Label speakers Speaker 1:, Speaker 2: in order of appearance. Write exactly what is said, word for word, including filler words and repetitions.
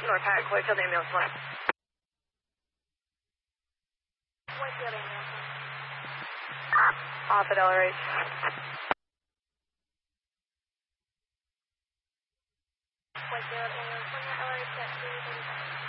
Speaker 1: North Pat, Whitefield ambulance one.
Speaker 2: Whitefield ambulance one.
Speaker 1: Off at L R H.
Speaker 2: Whitefield ambulance one, L R H at three thirty-five.